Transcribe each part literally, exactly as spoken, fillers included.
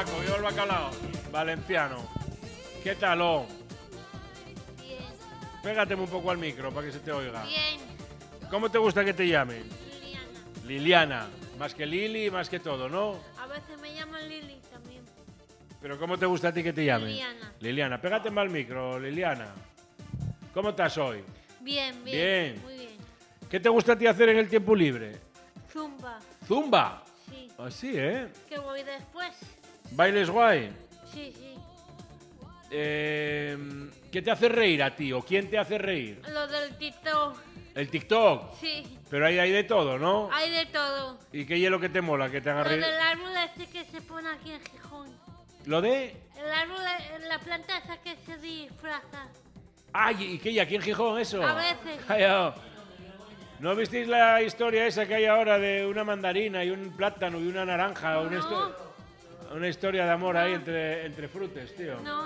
Paco, viva el bacalao. Valenciano. ¿Qué tal, oh? Bien. Pégateme un poco al micro para que se te oiga. Bien. ¿Cómo te gusta que te llamen? Liliana. Liliana. Más que Lili, más que todo, ¿no? A veces me llaman Lili también. ¿Pero cómo te gusta a ti que te llamen? Liliana. Liliana, pégate al micro, Liliana. ¿Cómo estás hoy? Bien, bien. Bien. Muy bien. ¿Qué te gusta a ti hacer en el tiempo libre? Zumba. Zumba. Sí. Así, ¿eh? ¿Qué voy después? ¿Bailes guay? Sí, sí. Eh, ¿Qué te hace reír a ti o quién te hace reír? Lo del TikTok. El TikTok. Sí. Pero ahí hay de todo, ¿no? Hay de todo. ¿Y qué hielo que te mola que te haga Lo reír? del árbol ese que se pone aquí en Gijón. ¿Lo de? El árbol, la planta esa que se disfraza. Ay, ¿y qué? ¿Y aquí en Gijón eso? A veces. Callao. ¿No visteis la historia esa que hay ahora de una mandarina y un plátano y una naranja? Una, No. histo- una historia de amor ahí entre, entre frutes, tío. No.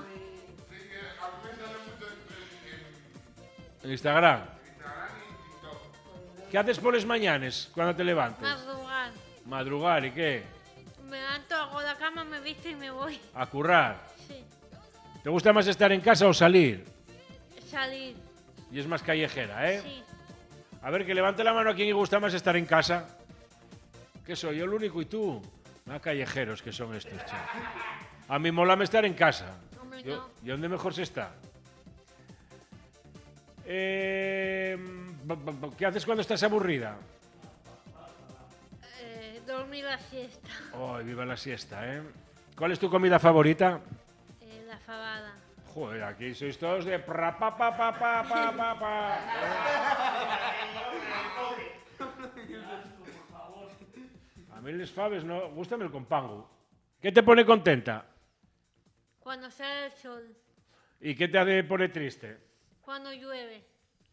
En Instagram. ¿Qué haces por las mañanas cuando te levantes? Madrugar. Madrugar, ¿y qué? Me levanto, hago la cama, me visto y me voy. A currar. Sí. ¿Te gusta más estar en casa o salir? Salir. Y es más callejera, ¿eh? Sí. A ver, que levante la mano a quien le gusta más estar en casa. ¿Qué soy? Yo el único y tú. Más callejeros que son estos, chicos. A mí mola estar en casa. Hombre, Yo- no. ¿Y dónde mejor se está? Eh, b- b- ¿Qué haces cuando estás aburrida? Eh, dormir la siesta. ¡Ay, viva la siesta, eh! ¿Cuál es tu comida favorita? Eh, la fabada. Joder, aquí sois todos de pra pa pa pa pa pa pa pa. A mí les faves no, gústame el compango. ¿Qué te pone contenta? Cuando sale el sol. ¿Y qué te hace pone triste? Cuando llueve.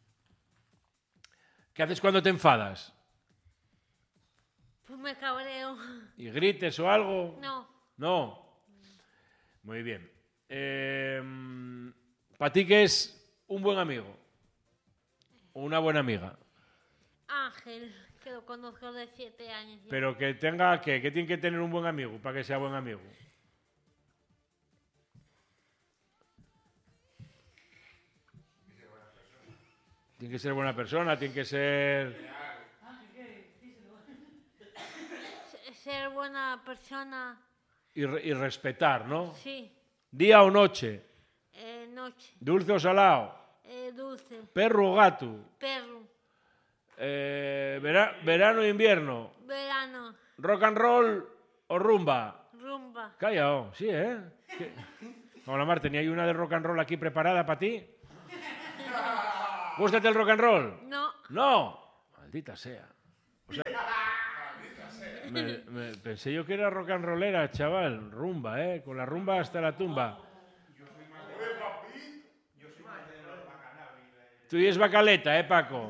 ¿Qué haces cuando te enfadas? Pues me cabreo. ¿Y grites o algo? No. No. Muy bien. Eh, ¿Para ti qué es un buen amigo? O una buena amiga. Ángel, que lo conozco de siete años. ya. Pero que tenga que, que tiene que tener un buen amigo para que sea buen amigo. Tiene que ser buena persona, tiene que ser... Se- Ser buena persona. Y, re- y respetar, ¿no? Sí. Día o noche, Eh, noche. dulce o salado, Eh, dulce. perro o gato, Perro. eh, vera- verano o invierno, Verano. rock and roll o rumba. Rumba. Callao, sí, ¿eh? ¿Qué? Como la Mar, tenía ahí una de rock and roll aquí preparada para ti. ¿Gústate el rock and roll? No. No. Maldita sea. O sea, me- me- pensé yo que era rock and rollera, chaval. Rumba, ¿eh? Con la rumba hasta la tumba. Tú y es bacaleta, ¿eh, Paco?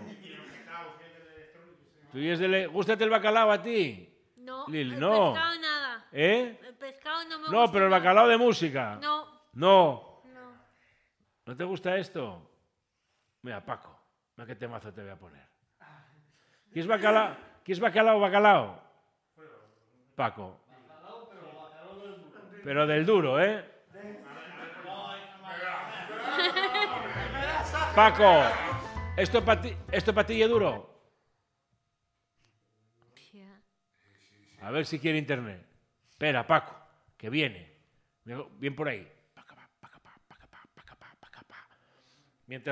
Tú y es de... le- ¿Gústate el bacalao a ti? No. Lili, el no. pescado nada. ¿Eh? El pescado no me No, gusta pero el nada. bacalao de música. No. No. No. ¿No te gusta esto? Mira, Paco, mira qué temazo te voy a poner. ¿Quieres bacalao? ¿Quieres bacalao o bacalao? Paco. Pero del duro, ¿eh? Paco, ¿esto para ti, esto para ti es duro? Hostia. A ver si quiere internet. Espera, Paco, que viene. Bien por ahí. Mientras